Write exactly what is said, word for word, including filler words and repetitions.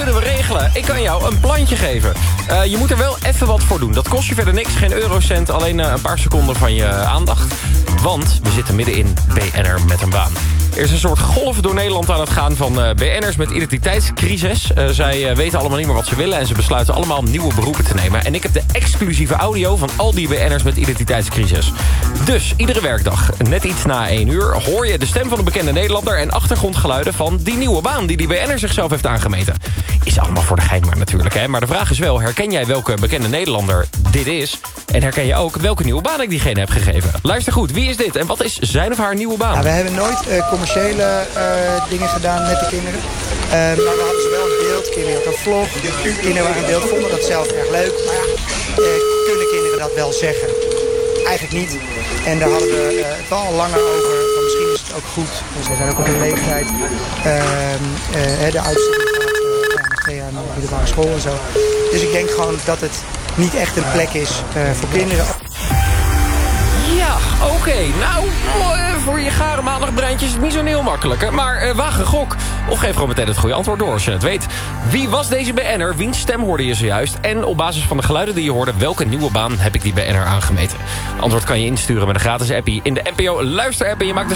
kunnen we regelen. Ik kan jou een plantje geven. Uh, je moet er wel even wat voor doen. Dat kost je verder niks, geen eurocent. Alleen uh, een paar seconden van je aandacht. Want we zitten midden in B N R met een baan. Er is een soort golf door Nederland aan het gaan van uh, B N'ers met identiteitscrisis. Uh, zij uh, weten allemaal niet meer wat ze willen... en ze besluiten allemaal nieuwe beroepen te nemen. En ik heb de exclusieve audio van al die B N'ers met identiteitscrisis. Dus iedere werkdag, net iets na één uur... hoor je de stem van een bekende Nederlander... en achtergrondgeluiden van die nieuwe baan... die die B N'er zichzelf heeft aangemeten. Is allemaal voor de gein maar natuurlijk, hè. Maar de vraag is wel, herken jij welke bekende Nederlander dit is? En herken je ook welke nieuwe baan ik diegene heb gegeven? Luister goed, wie is dit en wat is zijn of haar nieuwe baan? Nou, we hebben nooit uh, commerciële uh, dingen gedaan met de kinderen. Uh, maar we hadden ze wel een beeld. Kinderen hadden een vlog. Kinderen waren een beeld, vonden dat zelf erg leuk. Maar ja, uh, kunnen kinderen dat wel zeggen? Eigenlijk niet. En daar hadden we uh, het wel al langer over. Maar misschien is het ook goed. Dus we zijn ook op een leeftijd. Uh, uh, de oudste gaat uh, ja, nog twee jaar naar de middelbare school en zo. Dus ik denk gewoon dat het niet echt een plek is uh, voor kinderen. Ja, oké. Okay. Nou, voor je gare maandagbreintje is het niet zo heel makkelijk. Hè? Maar uh, waag een gok. Of geef gewoon meteen het goede antwoord door als je het weet. Wie was deze B N'er? Wiens stem hoorde je zojuist? En op basis van de geluiden die je hoorde... welke nieuwe baan heb ik die B N'er aangemeten? Antwoord kan je insturen met een gratis appie in de N P O Luister-app... en je maakt de